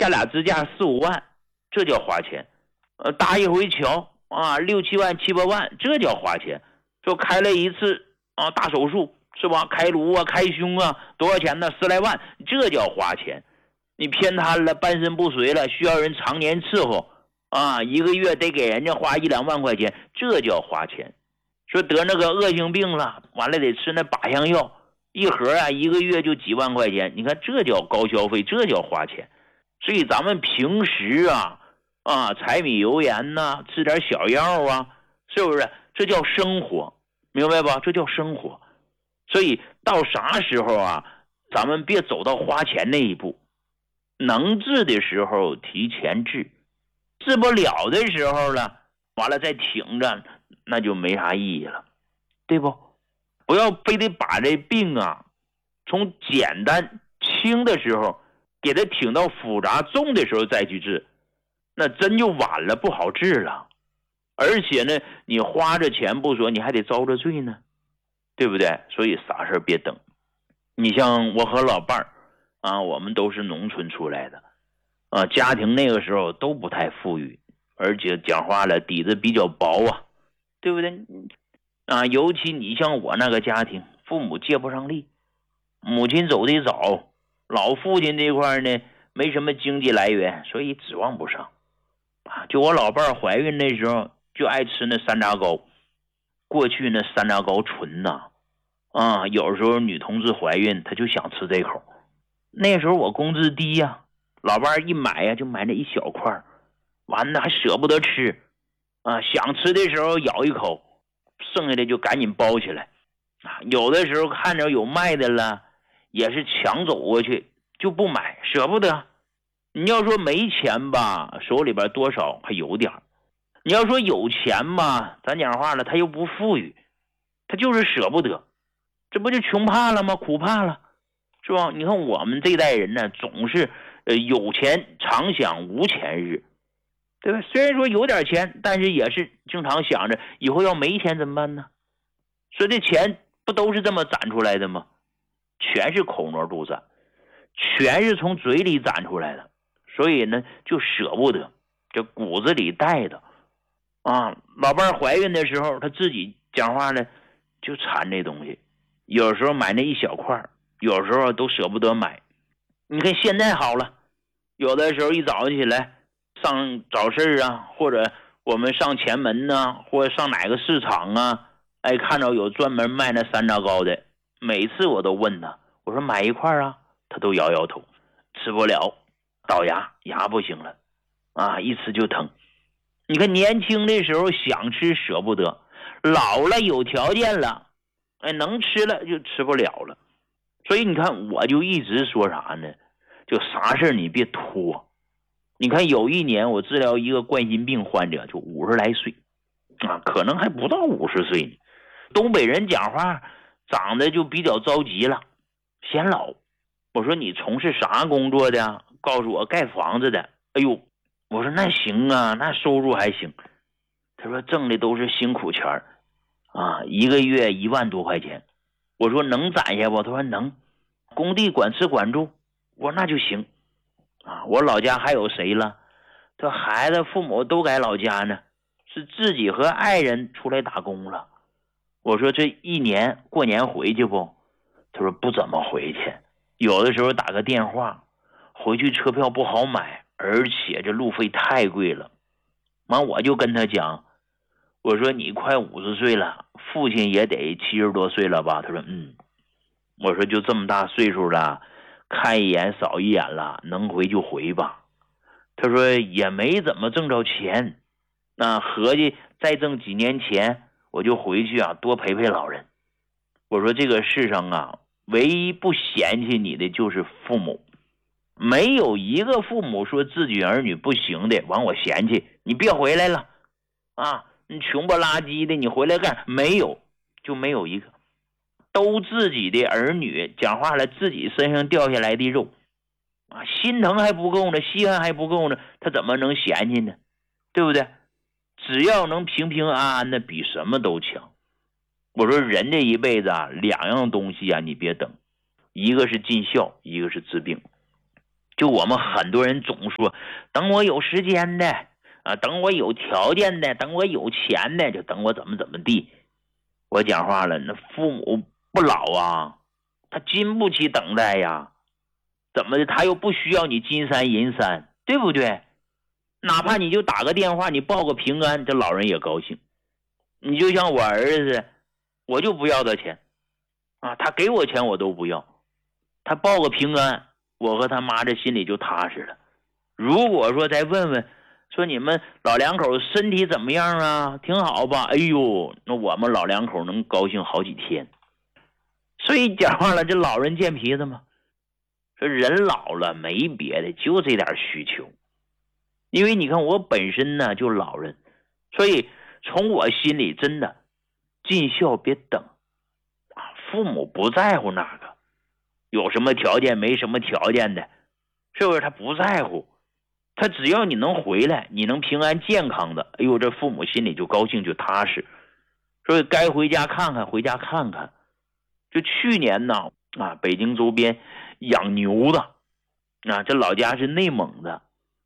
下俩支架4、5万，这叫花钱。搭一回桥啊，6、7万、7、8万，这叫花钱。说开了一次啊大手术是吧？开颅啊，开胸啊，多少钱呢？10来万，这叫花钱。你偏瘫了，半身不遂了，需要人常年伺候啊，一个月得给人家花1、2万块钱，这叫花钱。说得那个恶性病了，完了得吃那靶向药，一盒啊，一个月就几万块钱，你看这叫高消费，这叫花钱。所以咱们平时柴米油盐呐，吃点小药啊，是不是？这叫生活，明白吧？这叫生活。所以到啥时候啊，咱们别走到花钱那一步，能治的时候提前治，治不了的时候了，完了再挺着，那就没啥意义了，对不？不要非得把这病啊，从简单轻的时候给它挺到复杂重的时候再去治，那真就晚了，不好治了。而且呢，你花着钱不说，你还得遭着罪呢，对不对？所以啥事别等。你像我和老伴儿啊，我们都是农村出来的啊，家庭那个时候都不太富裕，而且讲话了底子比较薄啊，对不对啊？尤其你像我那个家庭，父母借不上力，母亲走得早，老父亲这块呢没什么经济来源，所以指望不上啊。就我老伴儿怀孕那时候就爱吃那山楂糕，过去那山楂糕纯呐啊，有时候女同志怀孕她就想吃这口。那时候我工资低呀，老伴儿一买呀就买那一小块，完了还舍不得吃啊，想吃的时候咬一口，剩下的就赶紧包起来啊。有的时候看着有卖的了，也是抢走过去就不买，舍不得。你要说没钱吧，手里边多少还有点；你要说有钱吧，咱讲话了，他又不富裕，他就是舍不得，这不就穷怕了吗？苦怕了，是吧？你看我们这代人呢，总是有钱常想无钱日，对吧？虽然说有点钱，但是也是经常想着以后要没钱怎么办呢？所以这钱不都是这么攒出来的吗？全是口挪肚攒，全是从嘴里攒出来的，所以呢就舍不得，这骨子里带的啊。老伴儿怀孕的时候，他自己讲话呢就馋这东西，有时候买那一小块，有时候都舍不得买。你看现在好了，有的时候一早起来上早市啊，或者我们上前门啊，或者上哪个市场啊，哎，看到有专门卖那山楂糕的，每次我都问他，我说买一块啊，他都摇摇头，吃不了，倒牙不行了啊，一吃就疼。你看年轻的时候想吃舍不得，老了有条件了，哎，能吃了就吃不了了。所以你看我就一直说啥呢，就啥事你别拖。你看有一年我治疗一个冠心病患者，就50来岁啊，可能还不到50岁呢。东北人讲话长得就比较着急了，显老。我说你从事啥工作的？告诉我盖房子的。哎呦，我说那行啊，那收入还行。他说挣的都是辛苦钱啊，一个月1万多块钱。我说能攒下不？他说能，工地管吃管住。我说那就行啊。我老家还有谁了？他孩子父母都在老家呢，是自己和爱人出来打工了。我说这一年过年回去不？他说不怎么回去，有的时候打个电话，回去车票不好买，而且这路费太贵了。完我就跟他讲，我说你快50岁了，父亲也得70多岁了吧？他说我说就这么大岁数了，看一眼扫一眼了，能回就回吧。他说也没怎么挣着钱，那合计再挣几年钱我就回去啊，多陪陪老人。我说这个世上啊，唯一不嫌弃你的就是父母，没有一个父母说自己儿女不行的完我嫌弃你别回来了啊，你穷不拉几的你回来干？没有，就没有一个。都自己的儿女，讲话了自己身上掉下来的肉啊，心疼还不够呢，稀罕还不够呢，他怎么能嫌弃呢？对不对？只要能平平安安的，比什么都强。我说人这一辈子啊，2样东西啊，你别等，一个是尽孝，一个是治病。 就我们很多人总说，等我有时间的啊，等我有条件的，等我有钱的，就等我怎么地。我讲话了，那父母不老啊，他经不起等待呀。怎么的？他又不需要你金山银山，对不对？哪怕你就打个电话，你报个平安，这老人也高兴。你就像我儿子，我就不要他钱啊，他给我钱我都不要，他报个平安，我和他妈这心里就踏实了。如果说再问问，说你们老两口身体怎么样啊？挺好吧？哎呦，那我们老两口能高兴好几天。所以讲话了，这老人见皮子嘛。说人老了没别的，就这点需求。因为你看我本身呢就老人，所以从我心里真的尽孝别等啊，父母不在乎那个有什么条件没什么条件的，是不是？他不在乎，他只要你能回来，你能平安健康的，哎呦，这父母心里就高兴就踏实。所以该回家看看回家看看。就去年呢啊，北京周边养牛的啊，这老家是内蒙的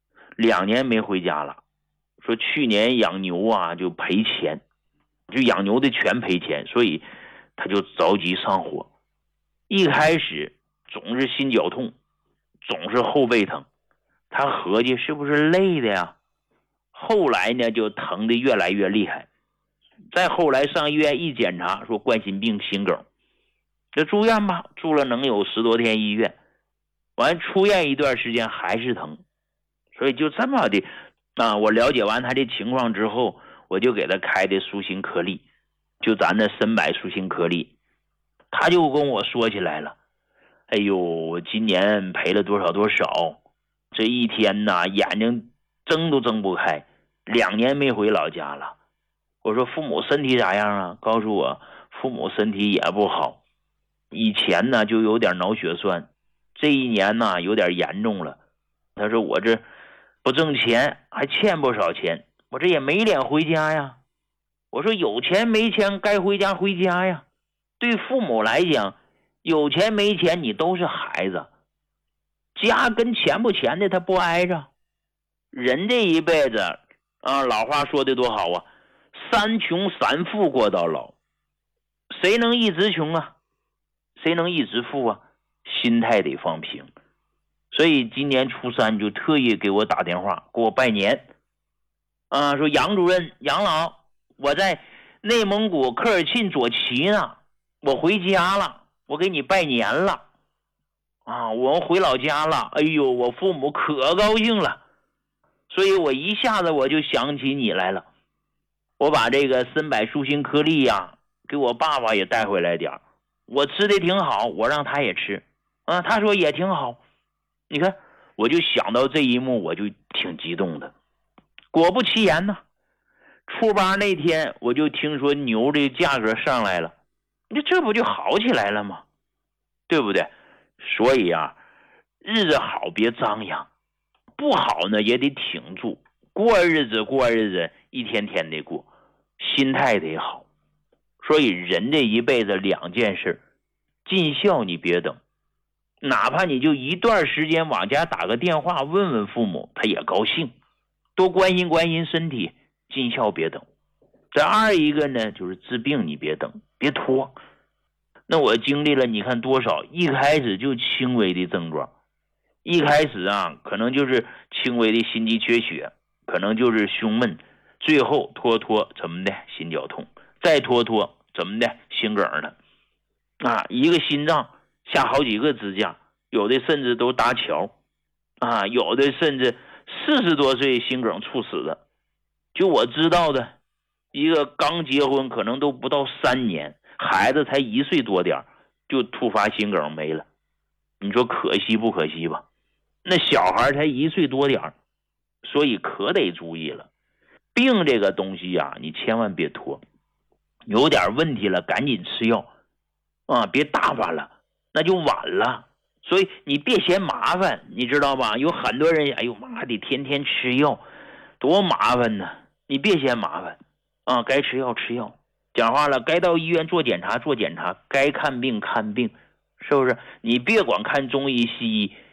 ，2年没回家了。说去年养牛啊就赔钱，就养牛的全赔钱，所以他就着急上火。一开始总是心绞痛，总是后背疼，他合计是不是累的呀？后来呢就疼得越来越厉害，再后来上医院一检查，说冠心病心梗。这住院吧，住了能有10多天医院，完出院一段时间还是疼，所以就这么的啊。我了解完他的情况之后，我就给他开的舒心颗粒，就咱的参柏舒心颗粒。他就跟我说起来了，哎呦，我今年赔了多少，这一天呐眼睛睁都睁不开，2年没回老家了。我说父母身体咋样啊？告诉我父母身体也不好。以前呢就有点脑血栓，这一年呢有点严重了。他说我这不挣钱，还欠不少钱，我这也没脸回家呀。我说有钱没钱该回家回家呀。对父母来讲，有钱没钱你都是孩子，家跟钱不钱的他不挨着。人这一辈子啊，老话说的多好啊，三穷三富过到老。谁能一直穷啊？谁能一直富啊？心态得放平。所以今年初3就特意给我打电话给我拜年啊，说杨主任杨老，我在内蒙古科尔沁左旗呢，我回家了，我给你拜年了啊，我们回老家了。哎呦，我父母可高兴了，所以我一下子我就想起你来了。我把这个参柏舒心颗粒呀给我爸爸也带回来点，我吃的挺好，我让他也吃啊，他说也挺好。你看我就想到这一幕，我就挺激动的。果不其然呢，初8那天我就听说牛的价格上来了，这不就好起来了吗？对不对？所以啊，日子好别张扬，不好呢也得挺住，过日子一天天的过，心态得好。所以人这一辈子2件事，尽孝你别等，哪怕你就一段时间往家打个电话问问父母，他也高兴，多关心身体，尽孝别等。再二一个呢，就是治病你别等，别拖。那我经历了你看多少，一开始就轻微的症状，一开始啊可能就是轻微的心肌缺血，可能就是胸闷，最后拖怎么的心绞痛，再拖怎么的心梗了啊，一个心脏下好几个支架，有的甚至都搭桥啊，有的甚至40多岁心梗猝死的。就我知道的一个刚结婚可能都不到3年，孩子才1岁多点就突发心梗没了，你说可惜不可惜吧？那小孩才1岁多点，所以可得注意了。病这个东西啊，你千万别拖，有点问题了赶紧吃药啊，别大发了那就晚了。所以你别嫌麻烦，你知道吧？有很多人哎呦妈的天天吃药多麻烦呢，你别嫌麻烦啊，该吃药吃药，讲话了该到医院做检查，该看病看病，是不是？你别管看中医西医，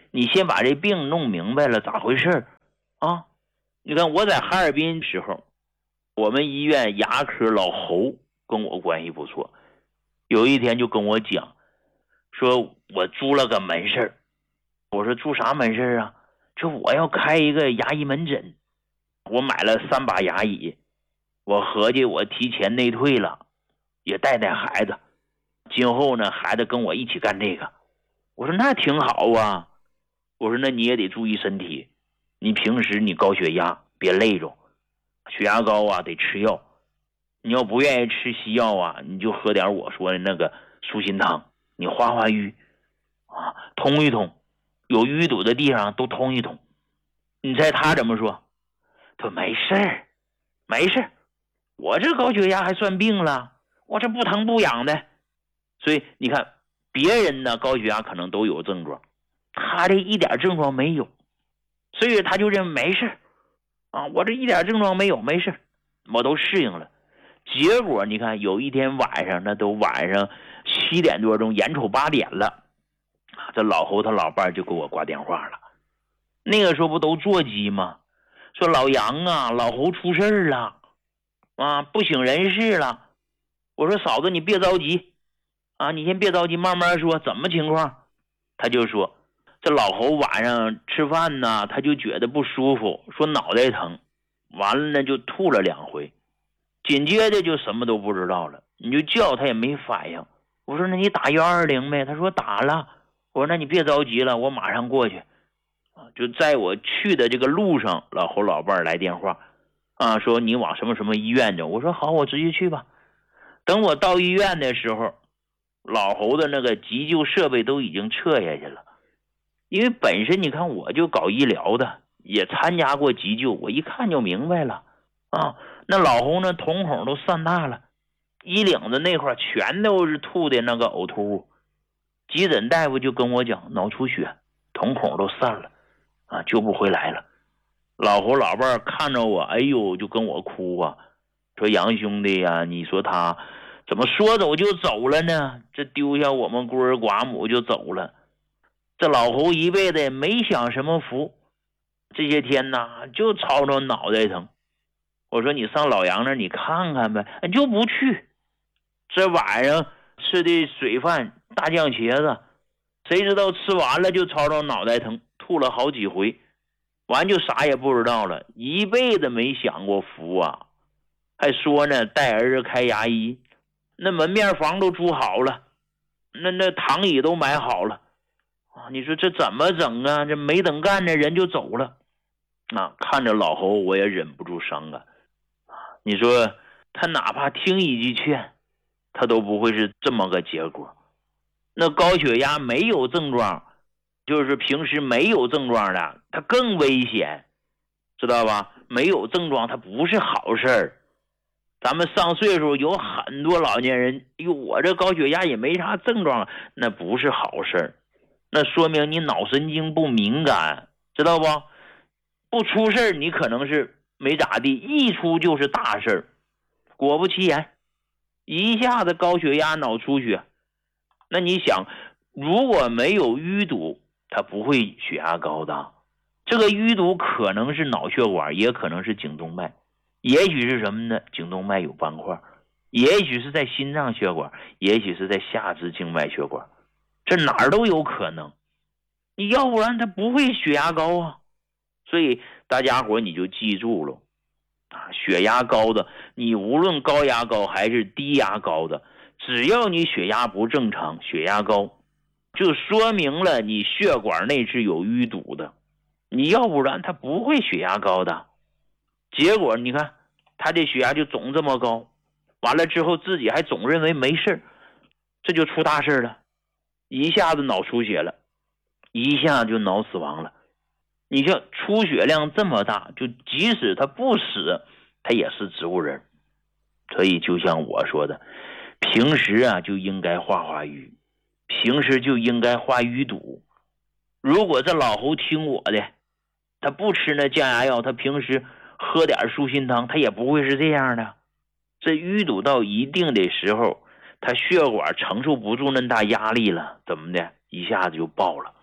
你先把这病弄明白了咋回事啊？你看我在哈尔滨时候，我们医院牙科老侯跟我关系不错，有一天就跟我讲，说我租了个门市。我说租啥门市啊？说我要开一个牙医门诊，我买了3把牙椅，我合计我提前内退了，也带孩子，今后呢孩子跟我一起干这个。我说那挺好啊，我说那你也得注意身体，你平时你高血压别累着，血压高啊得吃药，你要不愿意吃西药啊，你就喝点我说的那个舒心汤，你化瘀啊，通一通，有淤堵的地方都通一通。你猜他怎么说？他说没事没事，我这高血压还算病了，我这不疼不痒的。所以你看别人呢高血压可能都有症状，他这一点症状没有，所以他就认为没事啊，我这一点症状没有，没事，我都适应了。结果你看有一天晚上，那都晚上7点多钟，眼瞅8点了，这老侯他老伴就给我挂电话了。那个时候不都座机吗？说老杨啊，老侯出事了啊，不省人事了。我说嫂子你别着急啊，你先别着急，慢慢说，怎么情况？他就说这老侯晚上吃饭呢，他就觉得不舒服，说脑袋疼，完了呢就吐了2回，紧接着就什么都不知道了，你就叫他也没反应。我说那你打120呗？他说打了。我说那你别着急了，我马上过去。就在我去的这个路上，老侯老伴来电话啊，说你往什么什么医院去。我说好，我直接去吧。等我到医院的时候，老侯的那个急救设备都已经撤下去了。因为本身你看我就搞医疗的，也参加过急救，我一看就明白了啊。那老侯呢瞳孔都散大了，衣领子那块全都是吐的那个呕吐物。急诊大夫就跟我讲脑出血，瞳孔都散了啊，救不回来了。老侯老伴看着我，哎呦就跟我哭啊，说杨兄弟呀，你说他怎么说走就走了呢？这丢下我们孤儿寡母就走了。这老侯一辈子也没享什么福，这些天呐就吵吵脑袋疼。我说你上老杨那你看看呗，就不去。这晚上吃的水饭大酱茄子，谁知道吃完了就吵吵脑袋疼，吐了好几回，完就啥也不知道了，一辈子没享过福啊。还说呢带儿子开牙医，那门面房都租好了，那躺椅都买好了啊！你说这怎么整啊？这没等干呢人就走了啊！看着老侯我也忍不住伤感啊！你说他哪怕听一句劝，他都不会是这么个结果。那高血压没有症状，就是平时没有症状的，他更危险，知道吧？没有症状他不是好事儿。咱们上岁数有很多老年人，哟，我这高血压也没啥症状，那不是好事儿，那说明你脑神经不敏感，知道不？不出事儿你可能是没咋地，一出就是大事儿。果不其然，一下子高血压脑出血。那你想，如果没有淤堵，它不会血压高的。这个淤堵可能是脑血管，也可能是颈动脉，也许是什么呢？颈动脉有斑块，也许是在心脏血管，也许是在下肢静脉血管，这哪儿都有可能。你要不然它不会血压高啊。所以大家伙你就记住了啊，血压高的，你无论高压高还是低压高的，只要你血压不正常，血压高，就说明了你血管内是有淤堵的，你要不然它不会血压高的。结果你看他这血压就总这么高，完了之后自己还总认为没事，这就出大事了，一下子脑出血了，一下就脑死亡了。你像出血量这么大，就即使他不死，他也是植物人。所以就像我说的，平时啊就应该化瘀，平时就应该化淤堵。如果这老侯听我的，他不吃那降压药，他平时喝点舒心汤，他也不会是这样的。这淤堵到一定的时候，他血管承受不住那大压力了，怎么的，一下子就爆了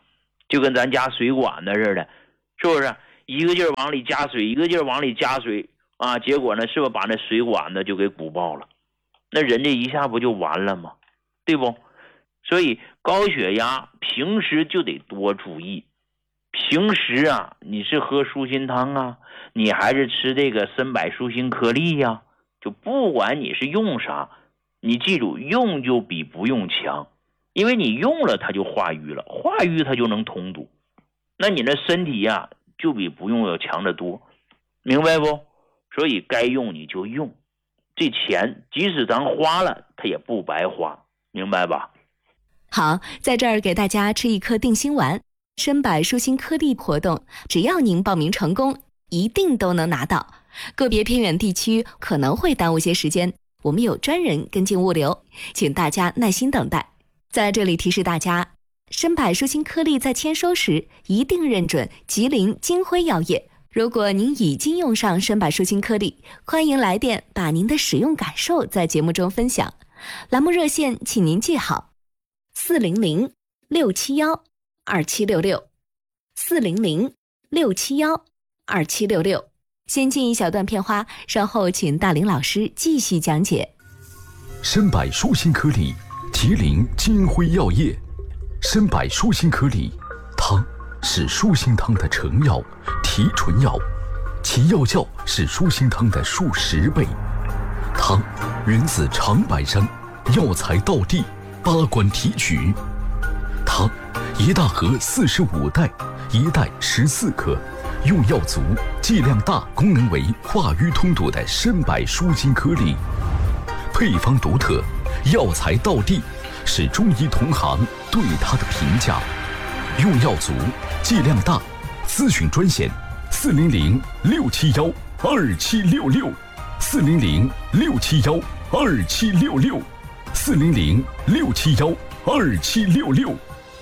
就跟咱家水管子似的，是不是？一个劲儿往里加水，一个劲儿往里加水啊，结果呢，是不是把那水管子就给鼓爆了？那人这一下不就完了吗？对不？所以高血压平时就得多注意。平时啊，你是喝舒心汤啊，你还是吃这个参柏舒心颗粒呀，就不管你是用啥，你记住，用就比不用强，因为你用了它就化瘀了，化瘀它就能通堵，那你的身体呀就比不用要强得多，明白不？所以该用你就用，这钱即使咱花了，它也不白花，明白吧？ 好，在这儿给大家吃一颗定心丸，参柏舒心颗粒活动，只要您报名成功，一定都能拿到。个别偏远地区可能会耽误些时间，我们有专人跟进物流，请大家耐心等待。在这里提示大家，参柏舒心颗粒在签收时一定认准吉林金辉药业。如果您已经用上参柏舒心颗粒，欢迎来电把您的使用感受在节目中分享。栏目热线请您记好：400-671-2766，400-671-2766。先进一小段片花，稍后请大林老师继续讲解。 参柏舒心颗粒，吉林金辉药业。参柏舒心颗粒，汤是舒心汤的成药、提纯药，其药效是舒心汤的数10倍。汤源自长白山，药材道地，8关提取。汤一大盒45袋，一袋14克，用药足、剂量大、功能为化瘀通堵的参柏舒心颗粒。配方独特，药材道地，是中医同行对它的评价。用药足，剂量大，咨询专线400-671-2766，400-671-2766，400-671-2766。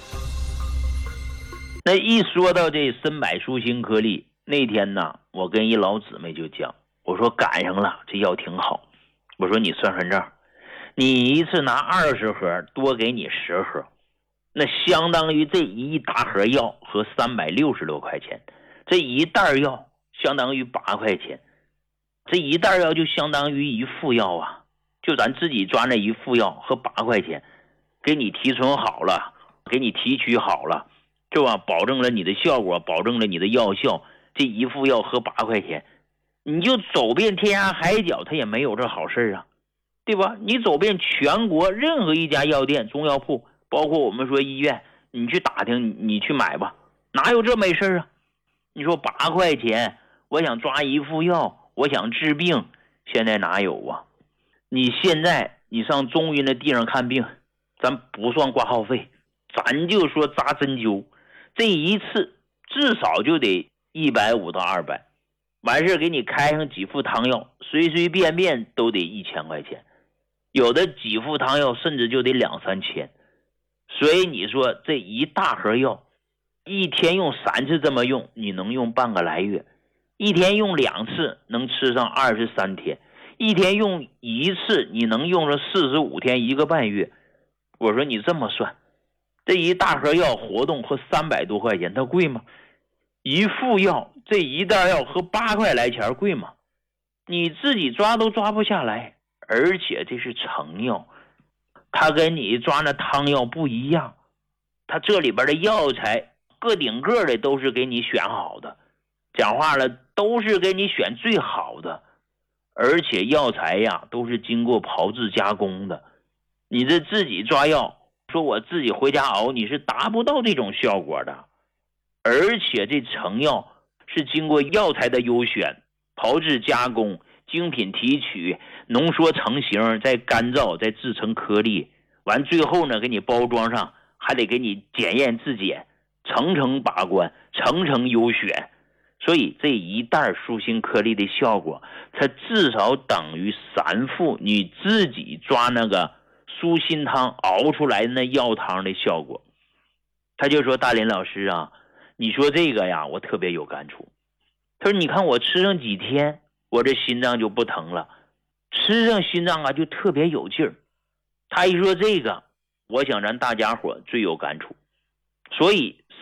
那一说到这参柏舒心颗粒，那天呢，我跟一老姊妹就讲，我说赶上了，这药挺好。我说你算算账，你一次拿20盒，多给你10盒，那相当于这一大盒药和360多块钱，这一袋药相当于8块钱，这一袋药就相当于一副药啊，就咱自己抓那一副药和8块钱，给你提纯好了，给你提取好了，是吧？保证了你的效果，保证了你的药效，这一副药合8块钱，你就走遍天涯海角，它也没有这好事啊，对吧？你走遍全国任何一家药店、中药铺，包括我们说医院，你去打听，你去买吧，哪有这没事啊？你说8块钱，我想抓一副药，我想治病，现在哪有啊？你现在你上中医那地方看病，咱不算挂号费，咱就说扎针灸，这一次至少就得150到200，完事给你开上几副汤药，随随便便都得1000块钱，有的几副汤药甚至就得2-3千。所以你说这一大盒药，一天用3次这么用，你能用半个来月；一天用2次，能吃上23天；一天用1次，你能用上45天，1个半月。我说你这么算，这一大盒药活动和300多块钱，它贵吗？一副药，这一袋药和8块来钱贵吗？你自己抓都抓不下来，而且这是成药，它跟你抓那汤药不一样，它这里边的药材个顶个的都是给你选好的，讲话了都是给你选最好的，而且药材呀都是经过炮制加工的，你这自己抓药，说我自己回家熬，你是达不到这种效果的。而且这成药是经过药材的优选、炮制加工、精品提取、浓缩成型，再干燥，再制成颗粒，完最后呢给你包装上，还得给你检验质检，层层把关，层层优选。所以这一袋舒心颗粒的效果，它至少等于3副你自己抓那个舒心汤熬出来的那药汤的效果。他就说，大林老师啊，你说这个呀，我特别有感触。他说你看我吃上几天，我这心脏就不疼了，吃上心脏啊就特别有劲儿。他一说这个，我想咱大家伙最有感触。所以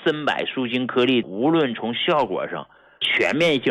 参柏舒心颗粒无论从效果上全面性